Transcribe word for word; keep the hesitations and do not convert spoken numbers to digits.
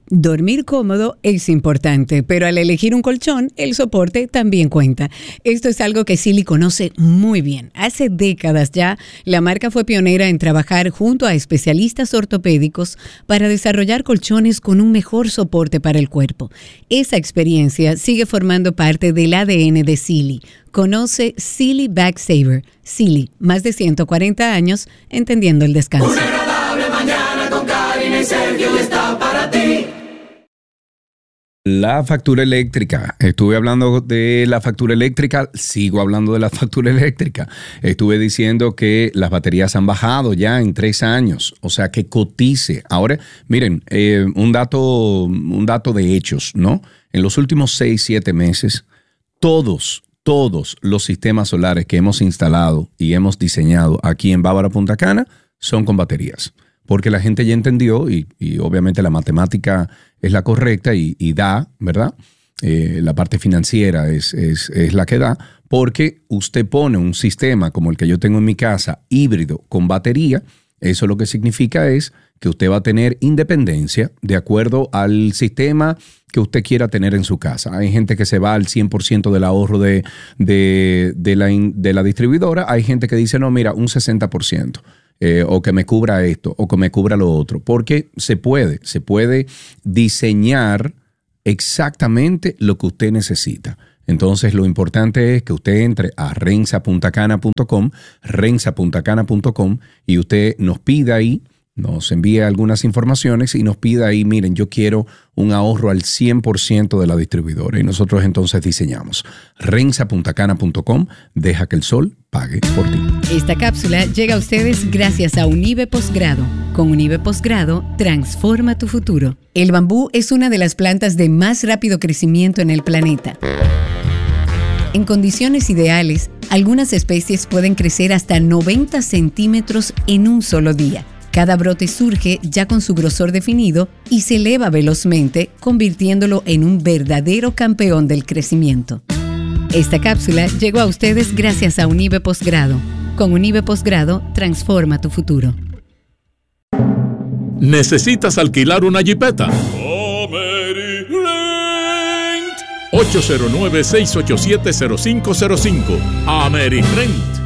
Dormir cómodo es importante, pero al elegir un colchón, el soporte también cuenta. Esto es algo que Sealy conoce muy bien. Hace décadas ya, la marca fue pionera en trabajar junto a especialistas ortopédicos para desarrollar colchones con un mejor soporte para el cuerpo. Esa experiencia sigue formando parte del A D N de Sealy. Conoce Sealy Back Saver. Sealy, más de ciento cuarenta años entendiendo el descanso. Una agradable mañana con Karina y Sergio está para ti. La factura eléctrica. Estuve hablando de la factura eléctrica, sigo hablando de la factura eléctrica. Estuve diciendo que las baterías han bajado ya en tres años, o sea que cotice. Ahora, miren, eh, un dato, un dato de hechos, ¿no? En los últimos seis, siete meses, todos, todos los sistemas solares que hemos instalado y hemos diseñado aquí en Bávara Punta Cana son con baterías. Porque la gente ya entendió y, y obviamente la matemática es la correcta y, y da, ¿verdad? Eh, la parte financiera es, es, es la que da, porque usted pone un sistema como el que yo tengo en mi casa, híbrido con batería. Eso lo que significa es que usted va a tener independencia de acuerdo al sistema que usted quiera tener en su casa. Hay gente que se va al cien por ciento del ahorro de, de, de, la, de la distribuidora. Hay gente que dice, no, mira, un sesenta por ciento. Eh, o que me cubra esto, o que me cubra lo otro. Porque se puede, se puede diseñar exactamente lo que usted necesita. Entonces, lo importante es que usted entre a rensa punta cana punto com, rensa punta cana punto com, y usted nos pida ahí, nos envíe algunas informaciones y nos pida ahí, miren, yo quiero un ahorro al cien por ciento de la distribuidora. Y nosotros entonces diseñamos. rensa punta cana punto com, deja que el sol pague por ti. Esta cápsula llega a ustedes gracias a Unive Posgrado. Con Unive Posgrado, transforma tu futuro. El bambú es una de las plantas de más rápido crecimiento en el planeta. En condiciones ideales, algunas especies pueden crecer hasta noventa centímetros en un solo día. Cada brote surge ya con su grosor definido y se eleva velozmente, convirtiéndolo en un verdadero campeón del crecimiento. Esta cápsula llegó a ustedes gracias a Unive Posgrado. Con Unive Posgrado, transforma tu futuro. ¿Necesitas alquilar una jipeta? ocho cero nueve, seis ocho siete, cero cinco cero cinco. AmeriRent.